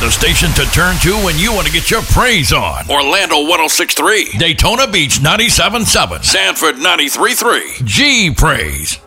The station to turn to when you want to get your praise on. Orlando 106.3. Daytona Beach 97.7. Sanford 93.3. G Praise.